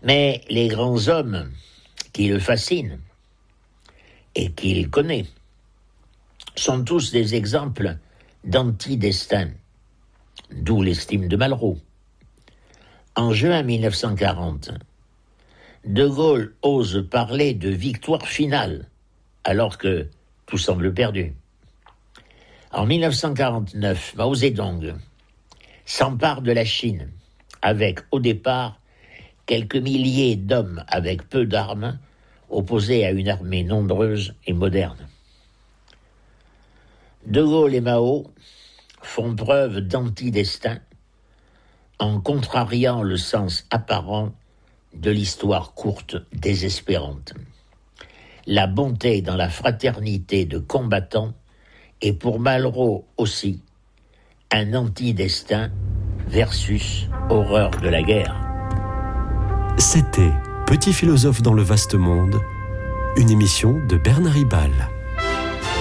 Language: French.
Mais les grands hommes qui le fascinent et qu'il connaît sont tous des exemples d'anti-destin, d'où l'estime de Malraux. En juin 1940, De Gaulle ose parler de victoire finale, alors que tout semble perdu. En 1949, Mao Zedong s'empare de la Chine avec, au départ, quelques milliers d'hommes avec peu d'armes, opposés à une armée nombreuse et moderne. De Gaulle et Mao font preuve d'anti-destin en contrariant le sens apparent de l'histoire courte désespérante. La bonté dans la fraternité de combattants est pour Malraux aussi un anti-destin versus horreur de la guerre. C'était Petit philosophe dans le vaste monde, une émission de Bernard Ribal.